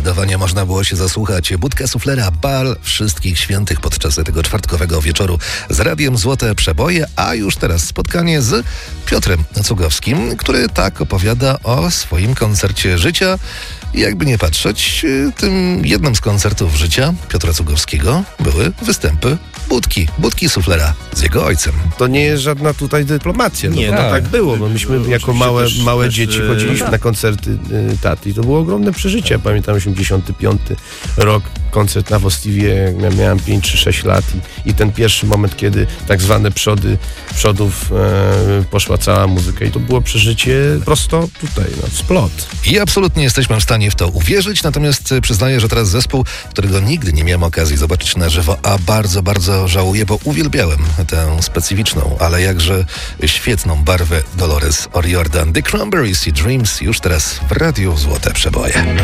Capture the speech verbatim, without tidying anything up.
zdecydowanie można było się zasłuchać. Budka Suflera, bal wszystkich świętych podczas tego czwartkowego wieczoru z Radiem Złote Przeboje, a już teraz spotkanie z Piotrem Cugowskim, który tak opowiada o swoim koncercie życia. I jakby nie patrzeć, tym jednym z koncertów życia Piotra Cugowskiego były występy Budki, Budki Suflera z jego ojcem. To nie jest żadna tutaj dyplomacja. No, Nie, no tak. tak było, bo myśmy Oczywiście jako małe, też- małe też, dzieci e, chodziliśmy tak. na koncerty y, taty i to było ogromne przeżycie. Ja pamiętam osiemdziesiąty piąty rok, koncert na Wostiwie, jak ja miałem pięć czy sześć lat i, i ten pierwszy moment, kiedy tak zwane przody, przodów e, poszła cała muzyka i to było przeżycie prosto tutaj, no, splot. I absolutnie jesteśmy w stanie w to uwierzyć, natomiast y, przyznaję, że teraz zespół, którego nigdy nie miałem okazji zobaczyć na żywo, a bardzo, bardzo żałuję, bo uwielbiałem tę specyficzną, ale jakże świetną barwę Dolores O'Riordan. The Cranberries i Dreams już teraz w Radiu Złote Przeboje.